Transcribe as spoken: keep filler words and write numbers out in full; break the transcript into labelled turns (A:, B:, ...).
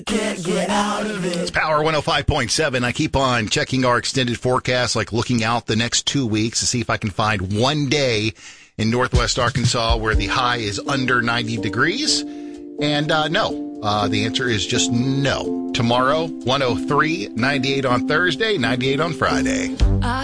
A: Can't get out of it.
B: It's Power one oh five point seven. I keep on checking our extended forecast, like looking out the next two weeks to see if I can find one day in Northwest Arkansas where the high is under ninety degrees. And uh, no, uh, the answer is just no. Tomorrow, one oh three, ninety-eight on Thursday, ninety-eight on Friday.